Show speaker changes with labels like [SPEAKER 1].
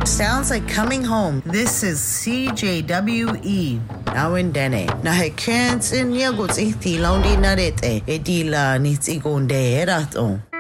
[SPEAKER 1] Sounds like coming home. This is CJWE. Now in Dene. Na he kens in yaguts ihti laundi narete. Edila nits igonde erato.